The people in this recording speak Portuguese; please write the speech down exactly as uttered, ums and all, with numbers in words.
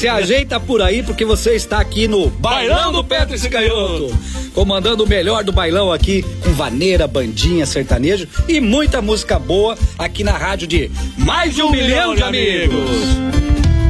Se ajeita por aí porque você está aqui no Bailão do Petro e Canhoto, comandando o melhor do bailão aqui, com vaneira, bandinha, sertanejo e muita música boa aqui na rádio de mais de um milhão de amigos.